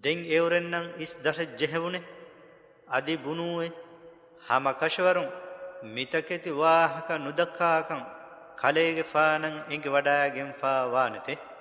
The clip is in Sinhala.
දෙන් එවරෙන්නම් ඉස් දශ ජෙහෙවුනේ අදි බුනුවේ හම කෂවරුන් මිතකෙති වාහක නුදක්කාකම් කලේගේ ෆානං එංගෙ වඩාගෙන් ෆා වානතේ